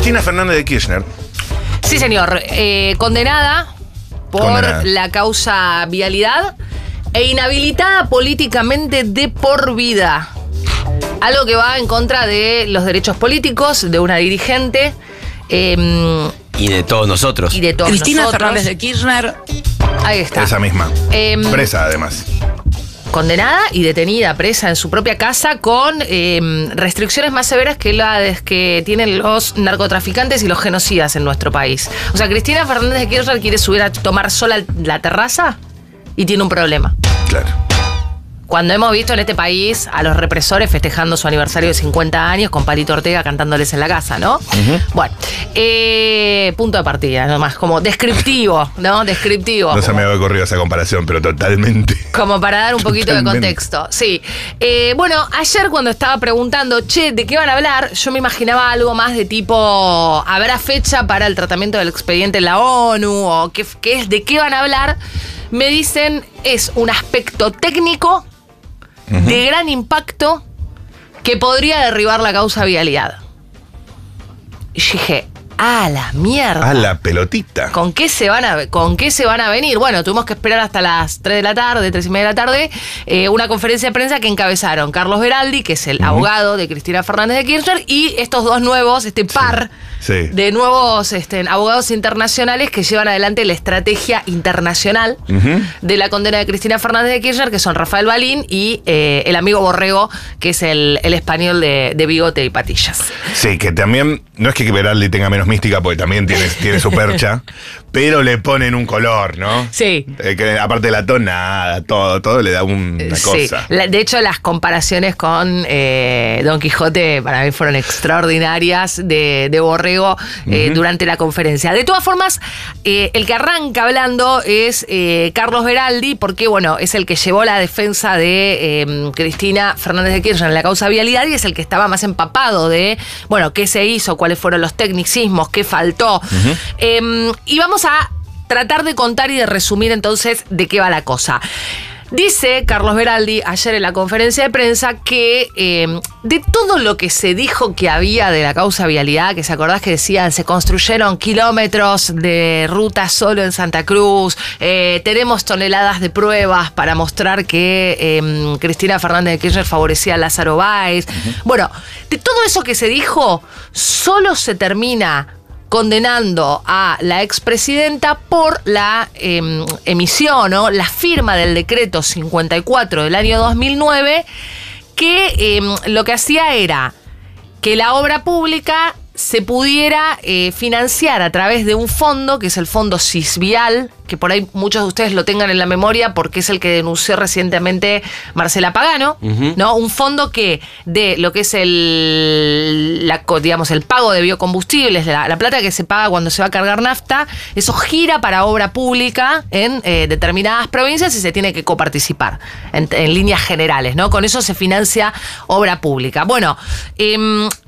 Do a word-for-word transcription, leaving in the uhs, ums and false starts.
Cristina Fernández de Kirchner. Sí, señor. Eh, condenada por condenada. la causa vialidad e inhabilitada políticamente de por vida. Algo que va en contra de los derechos políticos de una dirigente. Eh, y de todos nosotros. Y de todos Cristina nosotros. Fernández de Kirchner. Ahí está. Esa misma. Eh, Presa, además. Condenada y detenida, presa en su propia casa con eh, restricciones más severas que las que tienen los narcotraficantes y los genocidas en nuestro país. O sea, Cristina Fernández de Kirchner quiere subir a tomar sola la terraza y tiene un problema. Claro. Cuando hemos visto en este país a los represores festejando su aniversario de cincuenta años con Palito Ortega cantándoles en la casa, ¿no? Uh-huh. Bueno, eh, punto de partida, nomás, como descriptivo, ¿no? Descriptivo. No como, se me había ocurrido esa comparación, pero totalmente. Como para dar un poquito totalmente. de contexto, sí. Eh, bueno, ayer cuando estaba preguntando, che, ¿de qué van a hablar? Yo me imaginaba algo más de tipo, ¿habrá fecha para el tratamiento del expediente en la ONU? ¿O qué, qué es, de qué van a hablar? Me dicen, es un aspecto técnico de gran impacto que podría derribar la causa vialidad. Y dije, ¡ah, la mierda! ¡Ah, la pelotita! ¿Con qué se van a, con qué se van a venir? Bueno, tuvimos que esperar hasta las tres de la tarde, tres y media de la tarde, eh, una conferencia de prensa que encabezaron Carlos Beraldi, que es el uh-huh. abogado de Cristina Fernández de Kirchner, y estos dos nuevos, este par sí. Sí. de nuevos este, abogados internacionales que llevan adelante la estrategia internacional uh-huh. de la condena de Cristina Fernández de Kirchner, que son Rafael Balín y eh, el amigo Borrego, que es el, el español de, de bigote y patillas. Sí, que también, no es que Beraldi tenga menos mística, porque también tiene, tiene su percha, pero le ponen un color, ¿no? Sí. Eh, que aparte de la tonada, todo, todo le da un, una sí. cosa. La, de hecho, las comparaciones con eh, Don Quijote para mí fueron extraordinarias de, de Borrego eh, uh-huh. durante la conferencia. De todas formas, eh, el que arranca hablando es eh, Carlos Beraldi, porque, bueno, es el que llevó la defensa de eh, Cristina Fernández de Kirchner en la causa vialidad y es el que estaba más empapado de, bueno, qué se hizo, cuáles fueron los tecnicismos, qué faltó. Uh-huh. Eh, y vamos a tratar de contar y de resumir entonces de qué va la cosa. Dice Carlos Beraldi ayer en la conferencia de prensa que eh, de todo lo que se dijo que había de la causa vialidad, que se acordás que decían se construyeron kilómetros de ruta solo en Santa Cruz, eh, tenemos toneladas de pruebas para mostrar que eh, Cristina Fernández de Kirchner favorecía a Lázaro Báez. Uh-huh. Bueno, de todo eso que se dijo, solo se termina condenando a la expresidenta por la eh, emisión, ¿no? la firma del decreto cincuenta y cuatro del año dos mil nueve, que eh, lo que hacía era que la obra pública se pudiera eh, financiar a través de un fondo, que es el fondo Sisvial, que por ahí muchos de ustedes lo tengan en la memoria porque es el que denunció recientemente Marcela Pagano, uh-huh. ¿no? Un fondo que de lo que es el, la, digamos, el pago de biocombustibles, la, la plata que se paga cuando se va a cargar nafta, eso gira para obra pública en eh, determinadas provincias y se tiene que coparticipar en, en líneas generales, ¿no? Con eso se financia obra pública. Bueno, eh,